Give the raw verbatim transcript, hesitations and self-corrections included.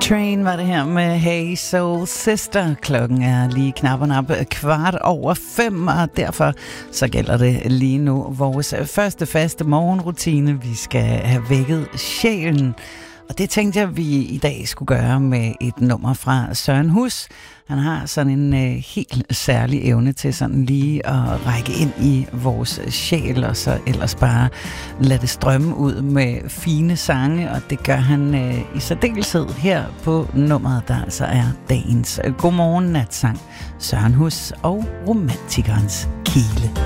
Train var det her med Hey Soul Sister. Klokken er lige knap og nap kvart over fem, og derfor så gælder det lige nu vores første faste morgenrutine. Vi skal have vækket sjælen, og det tænkte jeg, vi i dag skulle gøre med et nummer fra Søren Hus. Han har sådan en øh, helt særlig evne til sådan lige at række ind i vores sjæl, og så ellers bare lade det strømme ud med fine sange, og det gør han øh, i særdeleshed her på nummeret, der altså er dagens Godmorgen Natsang. Søren Hus og Romantikerens Kile.